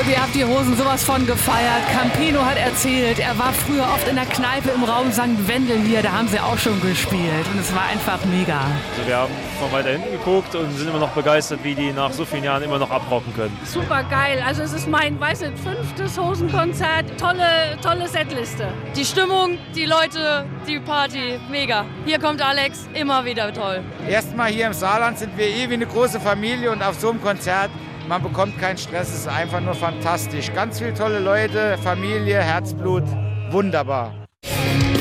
ihr habt die Hosen sowas von gefeiert. Campino hat erzählt, er war früher oft in der Kneipe im Raum St. Wendel hier, da haben sie auch schon gespielt und es war einfach mega. Also wir haben von weiter hinten geguckt und sind immer noch begeistert, wie die nach so vielen Jahren immer noch abrocken können. Super geil, also es ist mein, 5. Hosenkonzert, tolle Setliste. Die Stimmung, die Leute, die Party, mega. Hier kommt Alex, immer wieder toll. Erstmal hier im Saarland sind wir wie eine große Familie und auf so einem Konzert, man bekommt keinen Stress, es ist einfach nur fantastisch. Ganz viele tolle Leute, Familie, Herzblut, wunderbar.